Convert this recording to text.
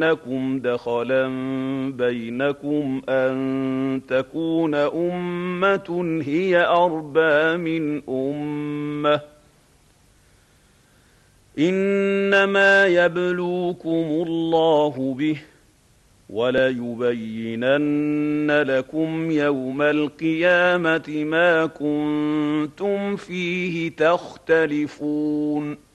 لكم دخلا بينكم أن تكون أمة هي أربى من أمة إنما يبلوكم الله به وليبينن لكم يوم القيامة ما كنتم فيه تختلفون